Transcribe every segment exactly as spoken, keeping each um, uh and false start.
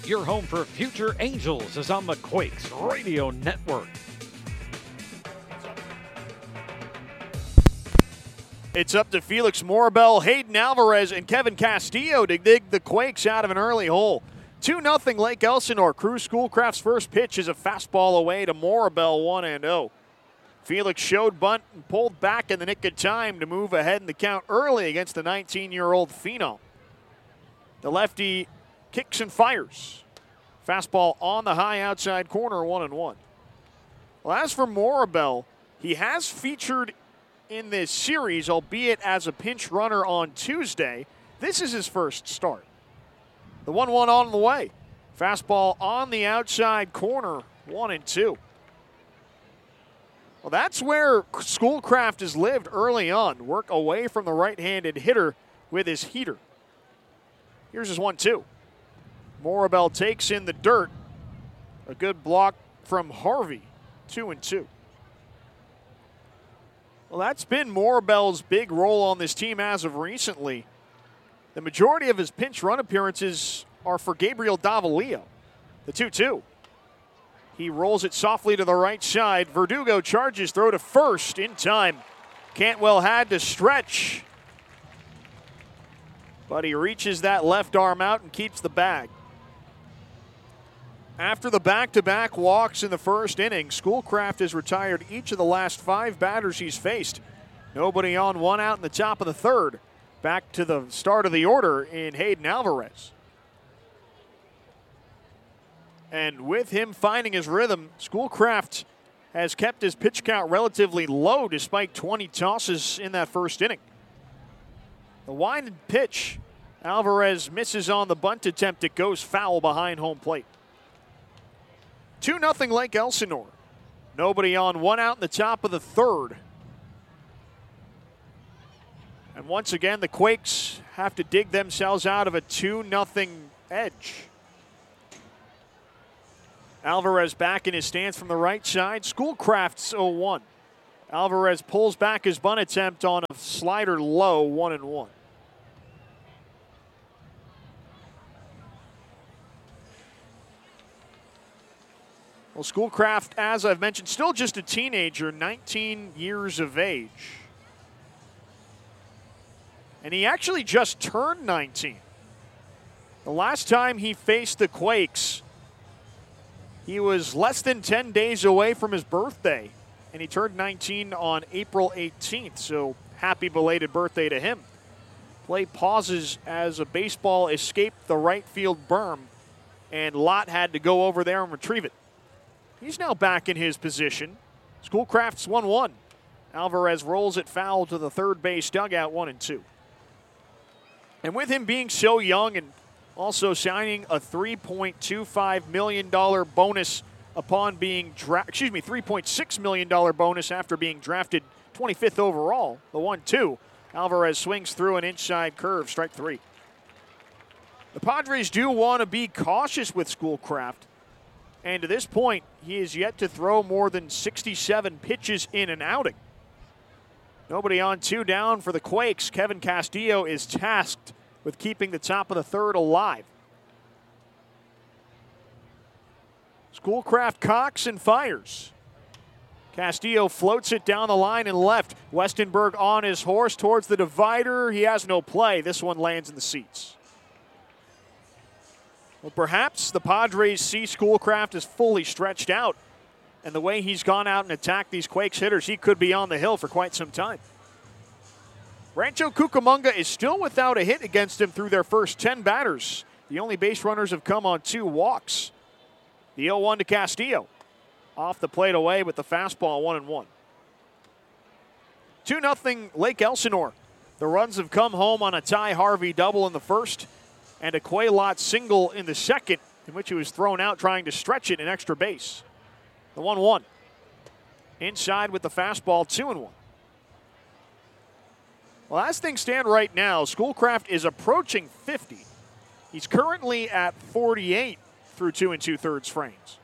Your home for future Angels is on the Quakes Radio Network. It's up to Felix Morabel, Hayden Alvarez, and Kevin Castillo to dig the Quakes out of an early hole. two nothing Lake Elsinore. Crew Schoolcraft's first pitch is a fastball away to Morabel, one and oh. Felix showed bunt and pulled back in the nick of time to move ahead in the count early against the nineteen-year-old phenom. The lefty kicks and fires. Fastball on the high outside corner, one and one. Well, as for Morabel, he has featured in this series, albeit as a pinch runner on Tuesday. This is his first start. The one one on the way. Fastball on the outside corner, one and two. Well, that's where Schoolcraft has lived early on. Work away from the right-handed hitter with his heater. Here's his one two. Morabel takes in the dirt. A good block from Harvey, two and two. Well, that's been Morabel's big role on this team as of recently. The majority of his pinch run appearances are for Gabriel Davalillo. The two two. He rolls it softly to the right side. Verdugo charges, throw to first in time. Cantwell had to stretch, but he reaches that left arm out and keeps the bag. After the back-to-back walks in the first inning, Schoolcraft has retired each of the last five batters he's faced. Nobody on, one out in the top of the third. Back to the start of the order in Hayden Alvarez. And with him finding his rhythm, Schoolcraft has kept his pitch count relatively low despite twenty tosses in that first inning. The winded pitch, Alvarez misses on the bunt attempt. It goes foul behind home plate. two nothing Lake Elsinore. Nobody on, one out in the top of the third. And once again, the Quakes have to dig themselves out of a two nothing edge. Alvarez back in his stance from the right side. Schoolcraft's oh one. Alvarez pulls back his bunt attempt on a slider low, one and one. Well, Schoolcraft, as I've mentioned, still just a teenager, nineteen years of age. And he actually just turned nineteen. The last time he faced the Quakes, he was less than ten days away from his birthday, and he turned nineteen on April eighteenth, so happy belated birthday to him. Play pauses as a baseball escaped the right field berm, and Lott had to go over there and retrieve it. He's now back in his position. Schoolcraft's one one. Alvarez rolls it foul to the third base dugout, one and two. And with him being so young and also signing a three point two five million dollars bonus upon being drafted, excuse me, three point six million dollars bonus after being drafted twenty-fifth overall, the one two. Alvarez swings through an inside curve, strike three. The Padres do want to be cautious with Schoolcraft. And to this point, he is yet to throw more than sixty-seven pitches in an outing. Nobody on, two down for the Quakes. Kevin Castillo is tasked with keeping the top of the third alive. Schoolcraft cocks and fires. Castillo floats it down the line and left. Westenberg on his horse towards the divider. He has no play. This one lands in the seats. Well, perhaps the Padres see Schoolcraft as fully stretched out. And the way he's gone out and attacked these Quakes hitters, he could be on the hill for quite some time. Rancho Cucamonga is still without a hit against him through their first ten batters. The only base runners have come on two walks. The oh one to Castillo. Off the plate away with the fastball, one and one. two nothing Lake Elsinore. The runs have come home on a Ty Harvey double in the first and a Quaylott single in the second, in which he was thrown out trying to stretch it in extra base. The one one. Inside with the fastball, two and one. Well, as things stand right now, Schoolcraft is approaching fifty. He's currently at forty-eight through two and two-thirds frames.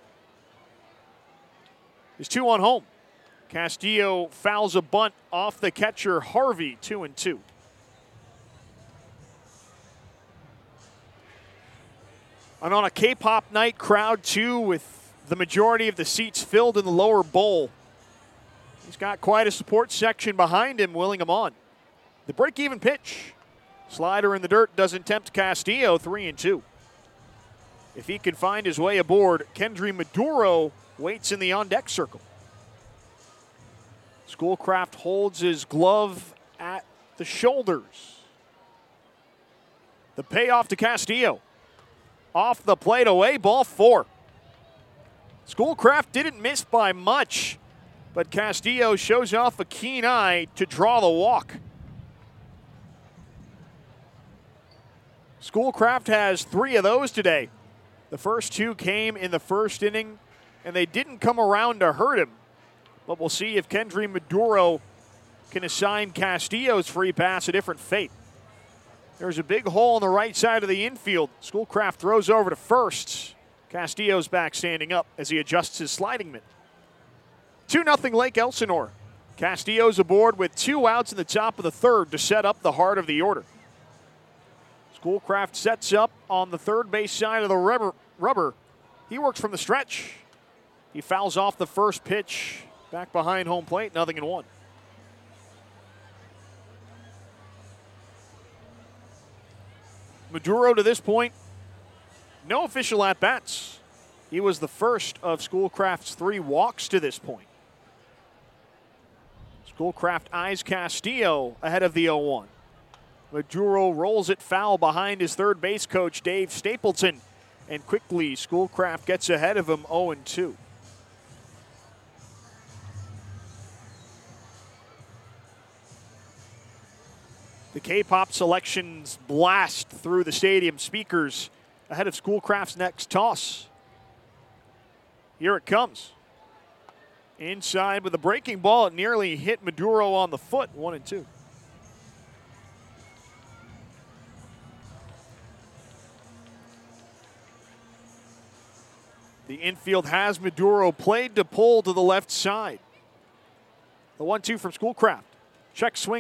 He's two on home. Castillo fouls a bunt off the catcher, Harvey, two and two. And on a K-pop night crowd, too, with the majority of the seats filled in the lower bowl, he's got quite a support section behind him willing him on. The break-even pitch. Slider in the dirt doesn't tempt Castillo, three and two. If he can find his way aboard, Kendry Maduro waits in the on-deck circle. Schoolcraft holds his glove at the shoulders. The payoff to Castillo. Off the plate away, ball four. Schoolcraft didn't miss by much, but Castillo shows off a keen eye to draw the walk. Schoolcraft has three of those today. The first two came in the first inning, and they didn't come around to hurt him. But we'll see if Kendry Maduro can assign Castillo's free pass a different fate. There's a big hole on the right side of the infield. Schoolcraft throws over to first. Castillo's back standing up as he adjusts his sliding mitt. two nothing Lake Elsinore. Castillo's aboard with two outs in the top of the third to set up the heart of the order. Schoolcraft sets up on the third base side of the rubber. rubber. He works from the stretch. He fouls off the first pitch back behind home plate, nothing in one. Maduro to this point, no official at-bats. He was the first of Schoolcraft's three walks to this point. Schoolcraft eyes Castillo ahead of the oh one. Maduro rolls it foul behind his third base coach, Dave Stapleton, and quickly Schoolcraft gets ahead of him oh and two. The K-pop selections blast through the stadium speakers ahead of Schoolcraft's next toss. Here it comes. Inside with a breaking ball, it nearly hit Maduro on the foot, one and two. The infield has Maduro played to pull to the left side. The one two from Schoolcraft. Check swing.